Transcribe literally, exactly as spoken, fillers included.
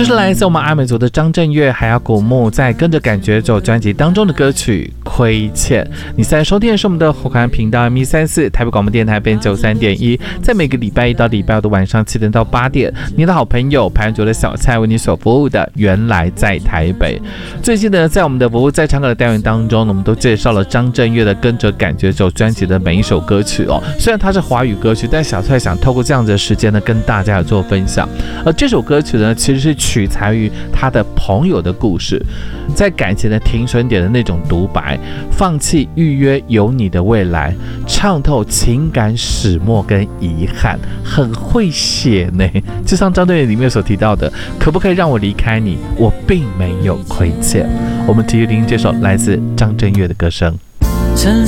是来自我们阿美族的张震岳还有古木在跟着感觉走专辑当中的歌曲亏欠。你现在收听的是我们的火刊频道 M 一三四 台北广播电台 F M 九三点一，在每个礼拜一到礼拜五的晚上七点到八点，你的好朋友潘卓的小菜为你所服务的原来在台北。最近呢，在我们的服务在唱歌的单元当中，我们都介绍了张震岳的跟着感觉走专辑的每一首歌曲哦。虽然它是华语歌曲，但小菜想透过这样子的时间呢，跟大家做分享。而这首歌曲呢，其实是取材于他的朋友的故事，在感情的停损点的那种独白，放弃预约有你的未来，唱透情感始末跟遗憾，很会写呢。就像张震岳里面所提到的，可不可以让我离开你？我并没有亏欠。我们继续聆听这首来自张震岳的歌声。 城